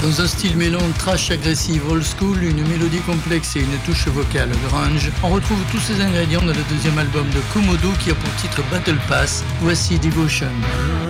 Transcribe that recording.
Dans un style mêlant trash agressive old school, une mélodie complexe et une touche vocale grunge, on retrouve tous ces ingrédients dans le deuxième album de Komodo qui a pour titre Battle Pass. Voici Devotion.